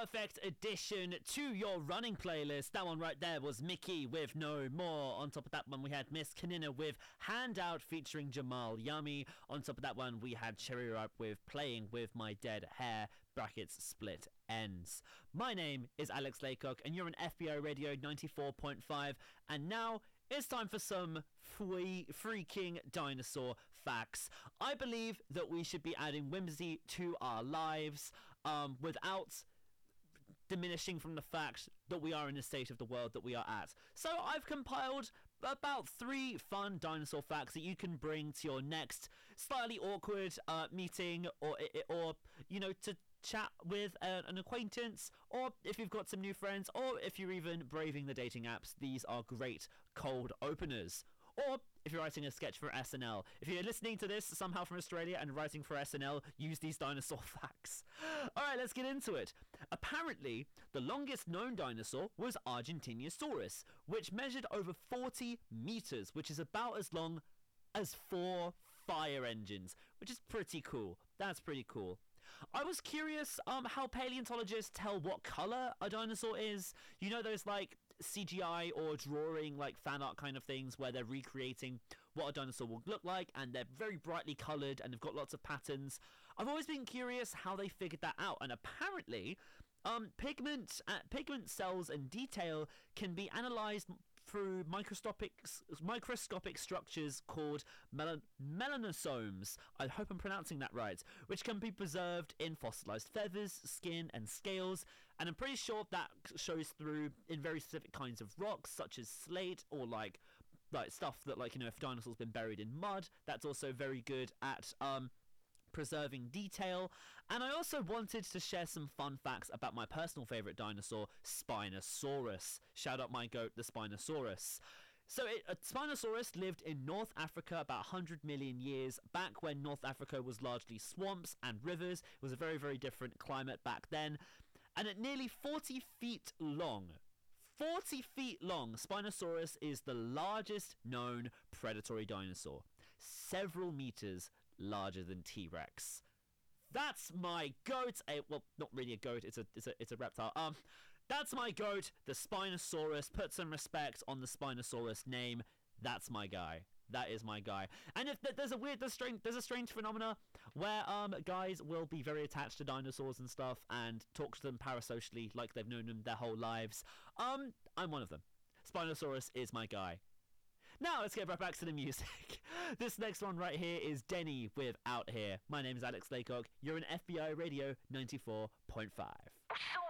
perfect addition to your running playlist. That one right there was Mickey with No More. On top of that one, we had Miss Kanina with Handout featuring Jamal Yummy. On top of that one, we had Cherry Ripe with Playing With My Dead Hair, brackets split ends. My name is Alex Laycock, and you're on FBI Radio 94.5, and now it's time for some freaking dinosaur facts. I believe that we should be adding whimsy to our lives without diminishing from the fact that we are in the state of the world that we are at. So I've compiled about 3 fun dinosaur facts that you can bring to your next slightly awkward meeting, or you know, to chat with an acquaintance, or if you've got some new friends, or if you're even braving the dating apps. These are great cold openers. Or if you're writing a sketch for SNL. If you're listening to this somehow from Australia and writing for SNL, use these dinosaur facts. Alright, let's get into it. Apparently, the longest known dinosaur was Argentinosaurus, which measured over 40 meters, which is about as long as 4 fire engines, which is pretty cool. That's pretty cool. I was curious how paleontologists tell what colour a dinosaur is. You know those like CGI or drawing like fan art kind of things where they're recreating what a dinosaur will look like, and they're very brightly coloured and they've got lots of patterns. I've always been curious how they figured that out, and apparently pigment cells and detail can be analysed through microscopic structures called melanosomes. I hope I'm pronouncing that right, which can be preserved in fossilized feathers, skin, and scales, and I'm pretty sure that shows through in very specific kinds of rocks, such as slate, or like stuff that, like, you know, if a dinosaur's been buried in mud, that's also very good at preserving detail. And I also wanted to share some fun facts about my personal favourite dinosaur, Spinosaurus. Shout out my goat, the Spinosaurus. So Spinosaurus lived in North Africa about 100 million years back, when North Africa was largely swamps and rivers. It was a very, very different climate back then. And at nearly 40 feet long, Spinosaurus is the largest known predatory dinosaur. Several meters larger than T-Rex. That's my goat. Well, not really a goat. It's a reptile. That's my goat, the Spinosaurus. Put some respect on the Spinosaurus name. That's my guy. That is my guy. And if there's a strange phenomena where guys will be very attached to dinosaurs and stuff and talk to them parasocially like they've known them their whole lives. I'm one of them. Spinosaurus is my guy. Now let's get right back to the music. This next one right here is Denny with Out Here. My name is Alex Laycock. You're in FBI Radio 94.5.